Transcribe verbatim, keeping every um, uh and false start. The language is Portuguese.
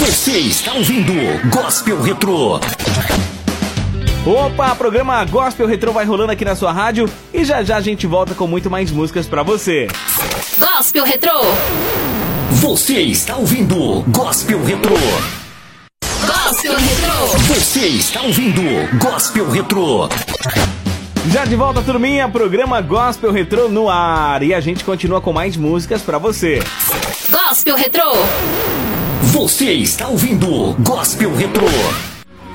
Você está ouvindo Gospel Retrô. Opa, programa Gospel Retrô vai rolando aqui na sua rádio e já já a gente volta com muito mais músicas pra você. Gospel Retrô. Você está ouvindo Gospel Retrô. Gospel Retrô. Você está ouvindo Gospel Retrô. Já de volta, turminha, programa Gospel Retrô no ar. E a gente continua com mais músicas pra você. Gospel Retrô. Você está ouvindo Gospel Retrô.